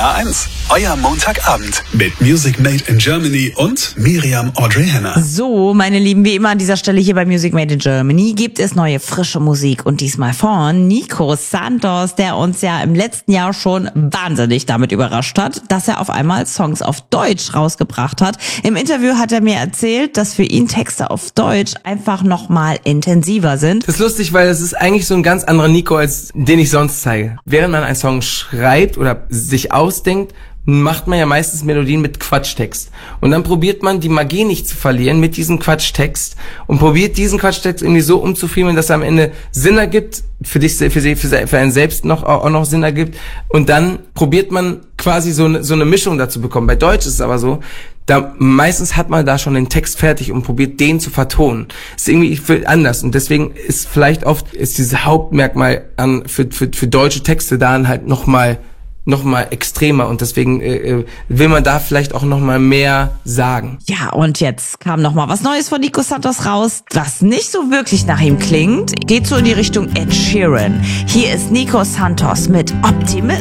NDR1, euer Montagabend mit Music Made in Germany und Miriam Audrey Henner. So, meine Lieben, wie immer an dieser Stelle hier bei Music Made in Germany gibt es neue frische Musik und diesmal von Nico Santos, der uns ja im letzten Jahr schon wahnsinnig damit überrascht hat, dass er auf einmal Songs auf Deutsch rausgebracht hat. Im Interview hat er mir erzählt, dass für ihn Texte auf Deutsch einfach nochmal intensiver sind. Das ist lustig, weil es ist eigentlich so ein ganz anderer Nico, als den ich sonst zeige. Während man einen Song schreibt oder sich ausdenkt, macht man ja meistens Melodien mit Quatschtext. Und dann probiert man, die Magie nicht zu verlieren mit diesem Quatschtext und probiert diesen Quatschtext irgendwie so umzufriemeln, dass er am Ende Sinn ergibt, für einen selbst auch noch Sinn ergibt. Und dann probiert man quasi so eine Mischung dazu bekommen. Bei Deutsch ist es aber so, da meistens hat man da schon den Text fertig und probiert den zu vertonen. Ist irgendwie anders und deswegen ist vielleicht oft dieses Hauptmerkmal für deutsche Texte dann halt noch mal extremer und deswegen will man da vielleicht auch noch mal mehr sagen. Ja, und jetzt kam noch mal was Neues von Nico Santos raus, was nicht so wirklich nach ihm klingt. Geht so in die Richtung Ed Sheeran. Hier ist Nico Santos mit Optimist.